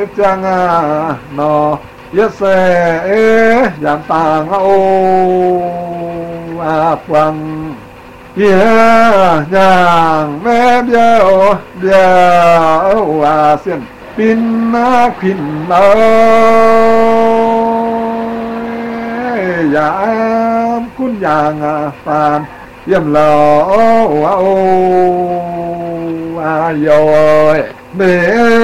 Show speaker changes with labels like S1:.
S1: chăng nó yết sẽ giảm tàng quăng nhàng mẹ biêu xiên pin khuyên dạ cún nhàng phàn yếm lò yo mẹ